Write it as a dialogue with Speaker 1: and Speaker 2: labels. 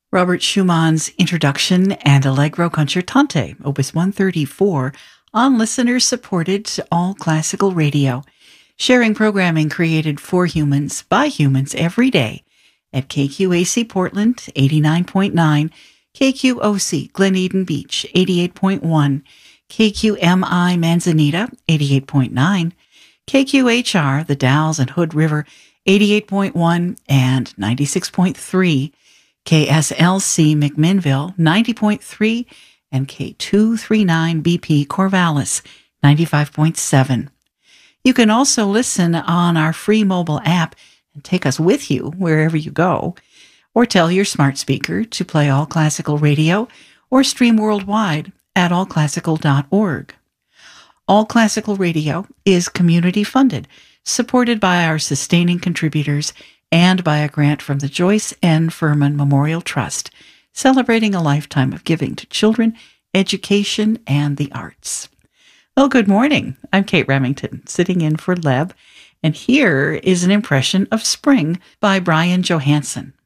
Speaker 1: Robert Schumann's Introduction and Allegro Concertante, Opus 134, on listener-supported All Classical Radio, sharing programming created for humans by humans every day at KQAC Portland 89.9, KQOC Glen Eden Beach 88.1, KQMI Manzanita 88.9, KQHR The Dalles and Hood River 88.1 and 96.3, KSLC McMinnville 90.3, and K239BP Corvallis 95.7. You can also listen on our free mobile app and take us with you wherever you go, or tell your smart speaker to play All Classical Radio or stream worldwide at allclassical.org. All Classical Radio is community funded, supported by our sustaining contributors and by a grant from the Joyce N. Furman Memorial Trust, celebrating a lifetime of giving to children, education, and the arts. Well, good morning. I'm Kate Remington, sitting in for Leb, and here is an impression of Spring by Brian Johansson.